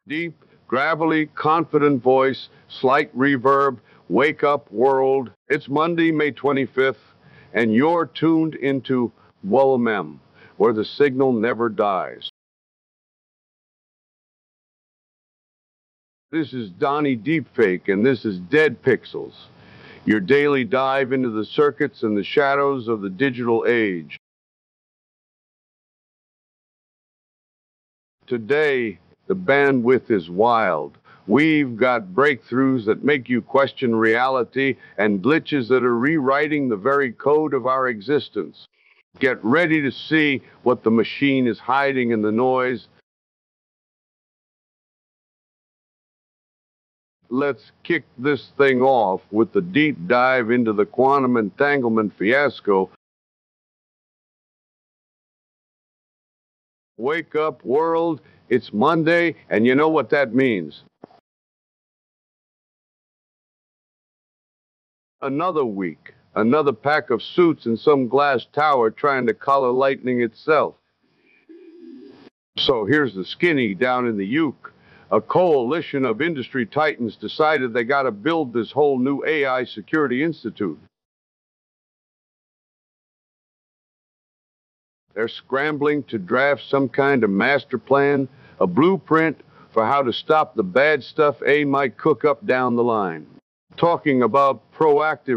Deep, gravelly, confident voice, slight reverb, wake up world. It's Monday, May 25th, and you're tuned into WOMM, where the signal never dies. This is Donnie Deepfake, and this is Dead Pixels, your daily dive into the circuits and the shadows of the digital age. Today, the bandwidth is wild. We've got breakthroughs that make you question reality and glitches that are rewriting the very code of our existence. Get ready to see what the machine is hiding in the noise. Let's kick this thing off with the deep dive into the quantum entanglement fiasco. Wake up, world. It's Monday, and you know what that means. Another week, another pack of suits in some glass tower trying to collar lightning itself. So here's the skinny down in the uke. A coalition of industry titans decided they got to build this whole new AI Security Institute. They're scrambling to draft some kind of master plan, a blueprint for how to stop the bad stuff A might cook up down the line. Talking about proactive